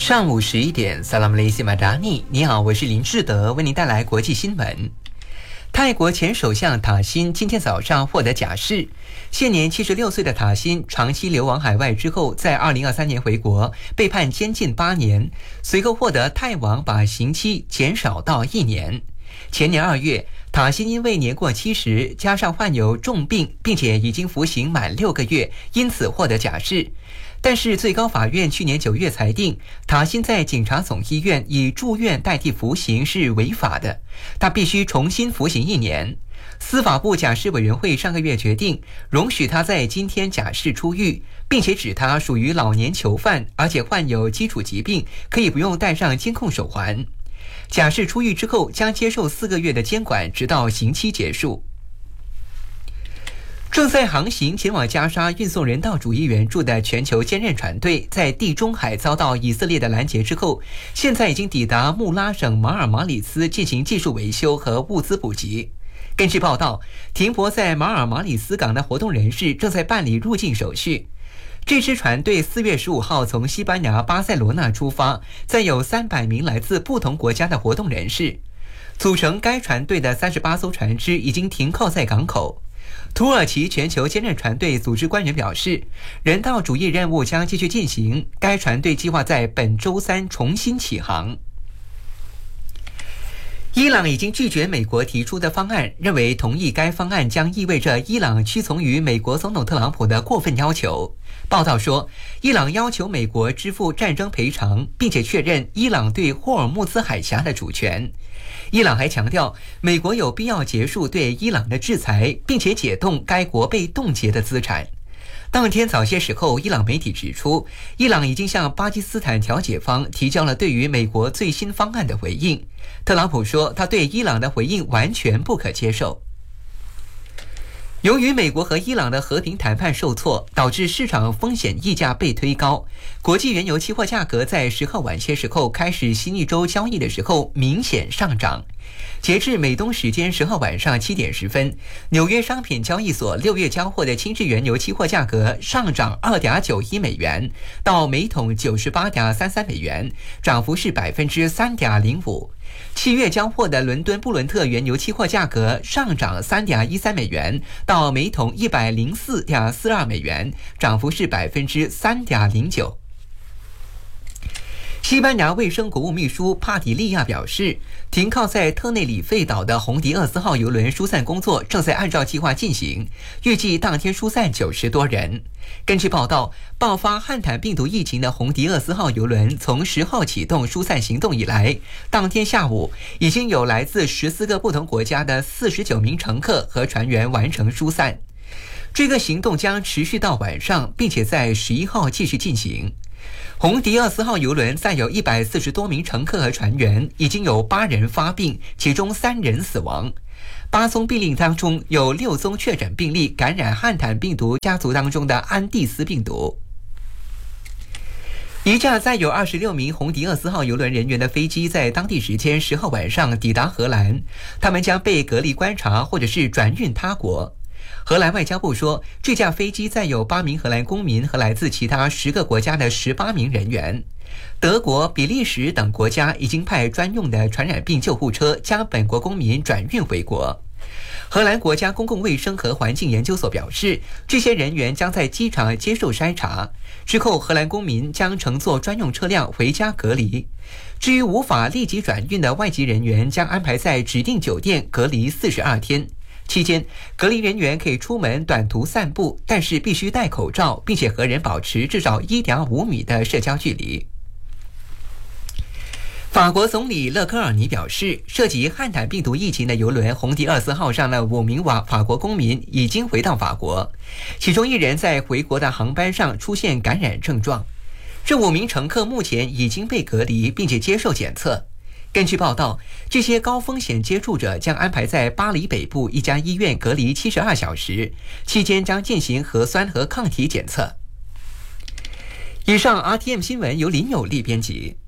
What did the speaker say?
上午11点 Salam Alaikum Madani， 你好，我是林志德，为您带来国际新闻。泰国前首相塔辛今天早上获得假释。现年76岁的塔辛长期流亡海外之后，在2023年回国，被判监禁8年，随后获得泰王把刑期减少到1年。前年2月，塔辛因为年过70，加上患有重病，并且已经服刑满6个月，因此获得假释。但是最高法院去年9月裁定，塔辛在警察总医院以住院代替服刑是违法的，他必须重新服刑1年。司法部假释委员会上个月决定容许他在今天假释出狱，并且指他属于老年囚犯，而且患有基础疾病，可以不用戴上监控手环。假释出狱之后将接受4个月的监管，直到刑期结束。正在航行前往加沙运送人道主义援助的全球坚韧船队，在地中海遭到以色列的拦截之后，现在已经抵达穆拉省马尔马里斯进行技术维修和物资补给。根据报道，停泊在马尔马里斯港的活动人士正在办理入境手续。这支船队4月15号从西班牙巴塞罗那出发，载有300名来自不同国家的活动人士。组成该船队的38艘船只已经停靠在港口。土耳其全球坚韧船队组织官员表示，人道主义任务将继续进行，该船队计划在本周3重新起航。伊朗已经拒绝美国提出的方案，认为同意该方案将意味着伊朗屈从于美国总统特朗普的过分要求。报道说，伊朗要求美国支付战争赔偿，并且确认伊朗对霍尔木兹海峡的主权。伊朗还强调，美国有必要结束对伊朗的制裁，并且解冻该国被冻结的资产。当天早些时候，伊朗媒体指出，伊朗已经向巴基斯坦调解方提交了对于美国最新方案的回应。特朗普说，他对伊朗的回应完全不可接受。由于美国和伊朗的和平谈判受挫，导致市场风险溢价被推高，国际原油期货价格在10号晚些时候开始新一周交易的时候明显上涨。截至美东时间10号晚上7点10分，纽约商品交易所6月交货的轻质原油期货价格上涨 2.91 美元，到每桶 98.33 美元，涨幅是 3.05%。7月交货的伦敦布伦特原油期货价格上涨 3.13 美元，到每桶 104.42 美元，涨幅是 3.09%。西班牙卫生国务秘书帕蒂利亚表示，停靠在特内里费岛的红迪厄斯号邮轮疏散工作正在按照计划进行，预计当天疏散90多人。根据报道，爆发汉坦病毒疫情的红迪厄斯号邮轮从10号启动疏散行动以来，当天下午已经有来自14个不同国家的49名乘客和船员完成疏散。这个行动将持续到晚上，并且在11号继续进行。红迪厄斯号邮轮载有140多名乘客和船员，已经有8人发病，其中3人死亡。8宗病例当中有6宗确诊病例感染汉坦病毒家族当中的安地斯病毒。一架载有26名红迪厄斯号邮轮人员的飞机在当地时间10号晚上抵达荷兰，他们将被隔离观察或者是转运他国。荷兰外交部说，这架飞机载有8名荷兰公民和来自其他10个国家的18名人员。德国、比利时等国家已经派专用的传染病救护车将本国公民转运回国。荷兰国家公共卫生和环境研究所表示，这些人员将在机场接受筛查，之后荷兰公民将乘坐专用车辆回家隔离。至于无法立即转运的外籍人员，将安排在指定酒店隔离42天。期间，隔离人员可以出门短途散步，但是必须戴口罩，并且和人保持至少 1.5 米的社交距离。法国总理勒科尔尼表示，涉及汉坦病毒疫情的邮轮红迪厄斯号上的5名法国公民已经回到法国，其中1人在回国的航班上出现感染症状。这5名乘客目前已经被隔离，并且接受检测。根据报道，这些高风险接触者将安排在巴黎北部一家医院隔离72小时，期间将进行核酸和抗体检测。以上 RTM 新闻由林有利编辑。